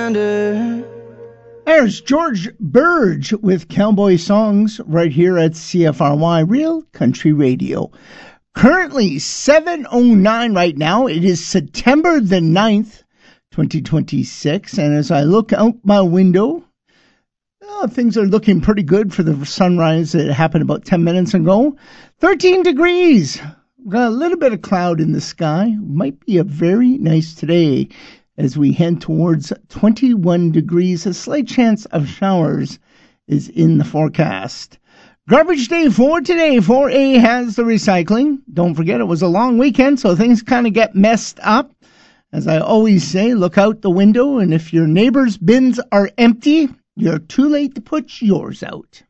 under. There's George Burge with Cowboy Songs right here at CFRY Real Country Radio. Currently 7:09 right now. It is September the 9th, 2026. And as I look out my window, things are looking pretty good for the sunrise that happened about 10 minutes ago. 13 degrees. Got a little bit of cloud in the sky. Might be a very nice today as we head towards 21 degrees. A slight chance of showers is in the forecast. Garbage day for today. 4A has the recycling. Don't forget it was a long weekend, so things kind of get messed up. As I always say, look out the window, and if your neighbor's bins are empty, you're too late to put yours out.